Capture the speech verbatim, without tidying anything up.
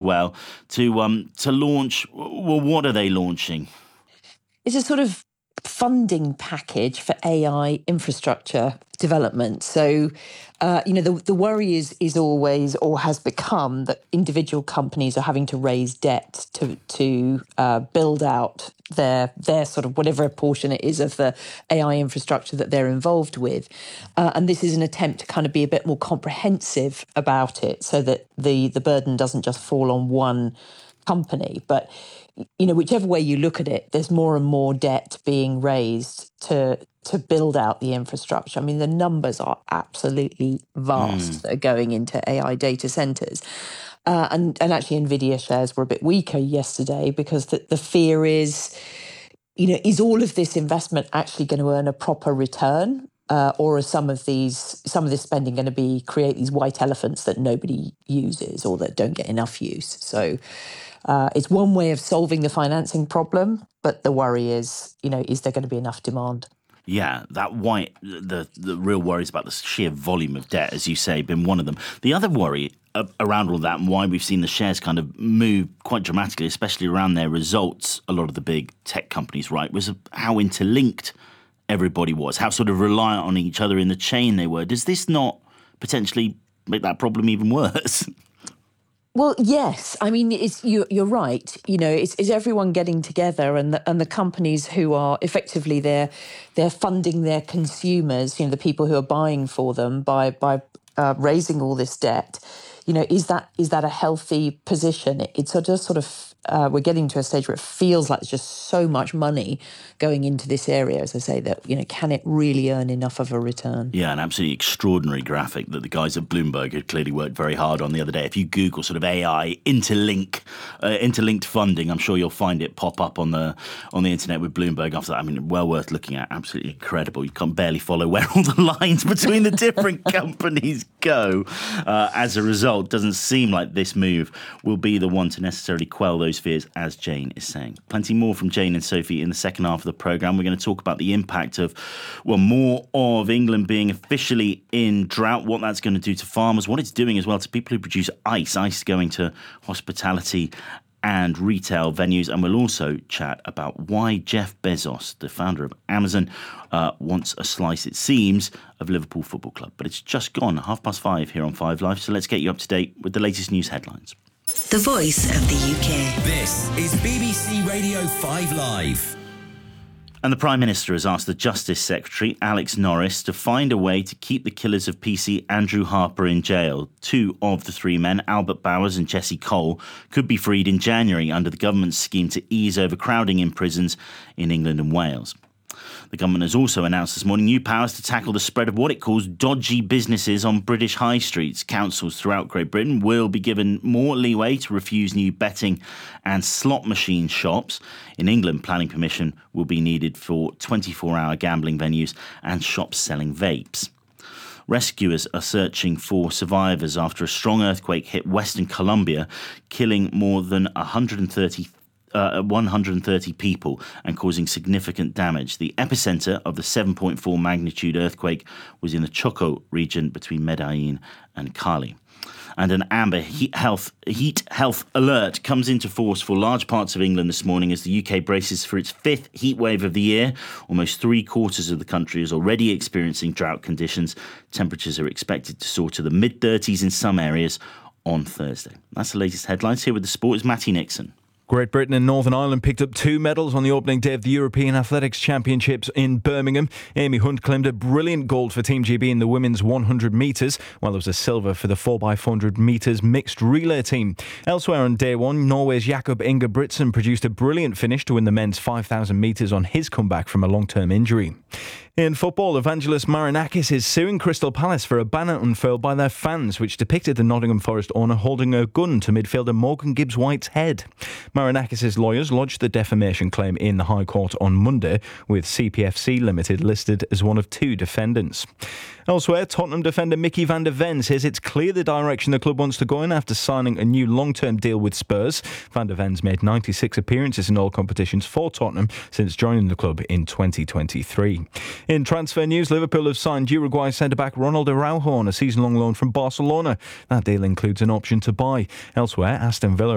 well, to um to launch. Well, what are they launching? It's a sort of funding package for A I infrastructure development. So, uh, you know, the, the worry is is always, or has become, that individual companies are having to raise debt to to uh, build out their their sort of whatever portion it is of the A I infrastructure that they're involved with. Uh, and this is an attempt to kind of be a bit more comprehensive about it, so that the the burden doesn't just fall on one company. But you know, whichever way you look at it, there's more and more debt being raised to to build out the infrastructure. I mean, the numbers are absolutely vast mm. that are going into A I data centers. Uh, and, and actually, NVIDIA shares were a bit weaker yesterday because the, the fear is, you know, is all of this investment actually going to earn a proper return? Uh, or are some of these, some of this spending going to be create these white elephants that nobody uses or that don't get enough use? So uh, it's one way of solving the financing problem, but the worry is, you know, is there going to be enough demand? Yeah, that white, the the real worries about the sheer volume of debt, as you say, been one of them. The other worry around all that, and why we've seen the shares kind of move quite dramatically, especially around their results, a lot of the big tech companies, right, was how interlinked everybody was, how sort of reliant on each other in the chain they were. Does this not potentially make that problem even worse? Well, yes. I mean, it's, you, you're right. You know, it's, it's everyone getting together, and the, and the companies who are effectively they're they're funding their consumers. You know, the people who are buying for them by by uh, raising all this debt. You know, is that is that a healthy position? It, it's just sort of uh, we're getting to a stage where it feels like there's just so much money going into this area, as I say, that, you know, can it really earn enough of a return? Yeah, an absolutely extraordinary graphic that the guys at Bloomberg had clearly worked very hard on the other day. If you Google sort of A I interlink, uh, interlinked funding, I'm sure you'll find it pop up on the on the internet with Bloomberg after that. I mean, well worth looking at. Absolutely incredible. You can't barely follow where all the lines between the different companies go. Uh, as a result, doesn't seem like this move will be the one to necessarily quell those fears, as Jane is saying. Plenty more from Jane and Sophie in the second half of the programme. We're going to talk about the impact of, well, more of England being officially in drought, what that's going to do to farmers, what it's doing as well to people who produce ice, ice going to hospitality and retail venues. And we'll also chat about why Jeff Bezos, the founder of Amazon, uh, wants a slice, it seems, of Liverpool Football Club. But it's just gone half past five here on Five Live, so let's get you up to date with the latest news headlines. The voice of the U K. This is B B C Radio five Live. And the Prime Minister has asked the Justice Secretary, Alex Norris, to find a way to keep the killers of P C Andrew Harper in jail. Two of the three men, Albert Bowers and Jesse Cole, could be freed in January under the government's scheme to ease overcrowding in prisons in England and Wales. The government has also announced this morning new powers to tackle the spread of what it calls dodgy businesses on British high streets. Councils throughout Great Britain will be given more leeway to refuse new betting and slot machine shops. In England, planning permission will be needed for twenty-four hour gambling venues and shops selling vapes. Rescuers are searching for survivors after a strong earthquake hit Western Colombia, killing more than one hundred thirty Uh, one hundred thirty people and causing significant damage. The epicenter of the seven point four magnitude earthquake was in the Choco region between Medellin and Cali. And an amber heat health, heat health alert comes into force for large parts of England this morning as the U K braces for its fifth heat wave of the year. Almost three quarters of the country is already experiencing drought conditions. Temperatures are expected to soar to the mid thirties in some areas on Thursday. That's the latest headlines. Here with the sport is Matty Nixon. Great Britain and Northern Ireland picked up two medals on the opening day of the European Athletics Championships in Birmingham. Amy Hunt claimed a brilliant gold for Team G B in the women's one hundred metres, while there was a silver for the four by four hundred metres mixed relay team. Elsewhere on day one, Norway's Jakob Ingebrigtsen produced a brilliant finish to win the men's five thousand metres on his comeback from a long-term injury. In football, Evangelos Marinakis is suing Crystal Palace for a banner unfurled by their fans, which depicted the Nottingham Forest owner holding a gun to midfielder Morgan Gibbs-White's head. Marinakis' lawyers lodged the defamation claim in the High Court on Monday, with C P F C Limited listed as one of two defendants. Elsewhere, Tottenham defender Mickey van der Ven says it's clear the direction the club wants to go in after signing a new long-term deal with Spurs. Van der Ven's made ninety-six appearances in all competitions for Tottenham since joining the club in twenty twenty-three. In transfer news, Liverpool have signed Uruguay centre-back Ronald Araujo on a season-long loan from Barcelona. That deal includes an option to buy. Elsewhere, Aston Villa